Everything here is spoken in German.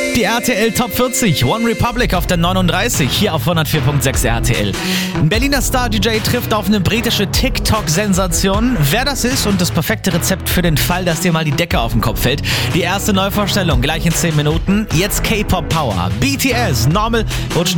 Die RTL Top 40, One Republic auf der 39, hier auf 104.6 RTL. Ein Berliner Star-DJ trifft auf eine britische TikTok-Sensation. Wer das ist und das perfekte Rezept für den Fall, dass dir mal die Decke auf den Kopf fällt. Die erste Neuvorstellung gleich in 10 Minuten. Jetzt K-Pop Power. BTS, Normal, rutschen